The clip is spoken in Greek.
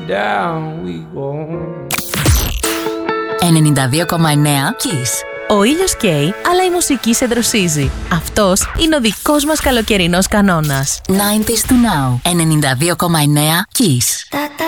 down we go. 92,9 Kiss. Ο ήλιος καίει, αλλά η μουσική σε δροσίζει. Αυτός είναι ο δικός μας καλοκαιρινός κανόνας. 90s to now. 92,9 Kiss.